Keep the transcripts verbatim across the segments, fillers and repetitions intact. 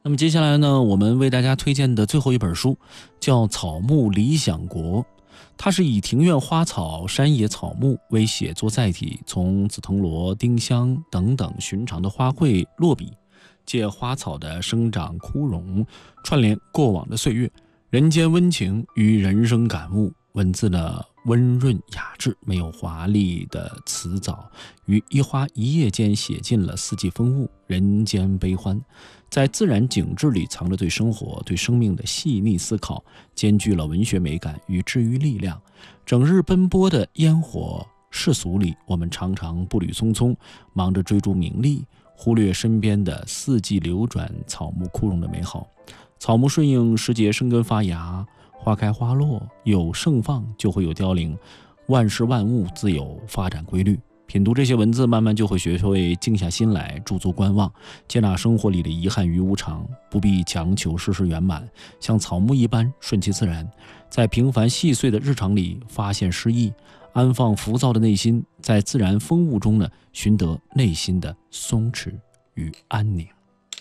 那么接下来呢，我们为大家推荐的最后一本书叫《草木理想国》，它是以庭院花草、山野草木为写作载体，从紫藤萝、丁香等等寻常的花卉落笔，借花草的生长枯荣，串联过往的岁月，人间温情与人生感悟。文字的温润雅致，没有华丽的辞藻，于一花一叶间写尽了四季风物、人间悲欢。在自然景致里藏着对生活、对生命的细腻思考，兼具了文学美感与治愈力量。整日奔波的烟火世俗里，我们常常步履匆匆，忙着追逐名利，忽略身边的四季流转、草木枯荣的美好。草木顺应时节生根发芽，花开花落，有盛放就会有凋零，万事万物自有发展规律。品读这些文字，慢慢就会学会静下心来，驻足观望，接纳生活里的遗憾与无常，不必强求事事圆满，像草木一般顺其自然，在平凡细碎的日常里发现诗意，安放浮躁的内心，在自然风物中呢，寻得内心的松弛与安宁。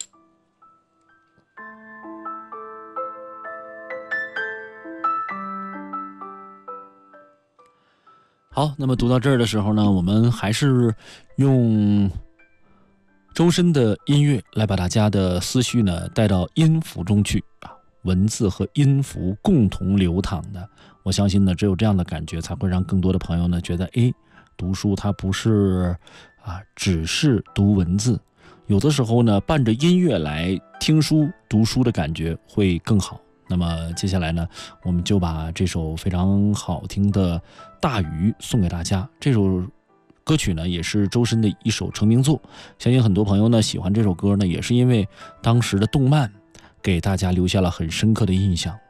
好，那么读到这儿的时候呢，我们还是用周深的音乐来把大家的思绪呢带到音符中去啊，文字和音符共同流淌的，我相信呢，只有这样的感觉，才会让更多的朋友呢觉得，诶，读书它不是啊，只是读文字，有的时候呢，伴着音乐来听书、读书的感觉会更好。那么接下来呢，我们就把这首非常好听的《大鱼》送给大家。这首歌曲呢，也是周深的一首成名作。相信很多朋友呢喜欢这首歌呢，也是因为当时的动漫给大家留下了很深刻的印象。